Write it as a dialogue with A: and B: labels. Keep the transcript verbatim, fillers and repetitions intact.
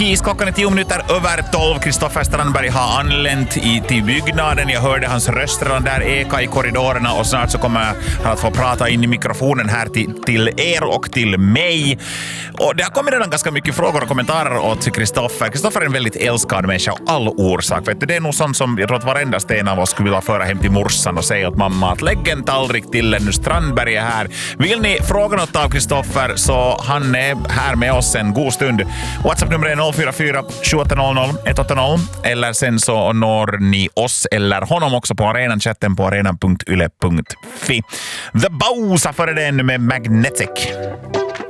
A: Precis, klockan är tio minuter över tolv. Kristoffer Strandberg har anlänt i, till byggnaden. Jag hörde hans röst redan där eka i korridorerna och snart så kommer han att få prata in i mikrofonen här till, till er och till mig. Och det har kommit redan ganska mycket frågor och kommentarer åt Kristoffer. Kristoffer är en väldigt älskad människa av all orsak. Vet du, det är nog sånt som jag tror att varenda sten av oss skulle vilja föra hem till morsan och säga åt mamma att lägg en tallrik till en, nu Strandberg är här. Vill ni fråga något av Kristoffer så han är här med oss en god stund. WhatsApp-nummer är noll fyra fyra sju åtta noll noll ett åtta noll eller sen så når ni oss eller honom också på arenan, chatten på arenan punkt yle punkt fi. The Bosa före den med Magnetic.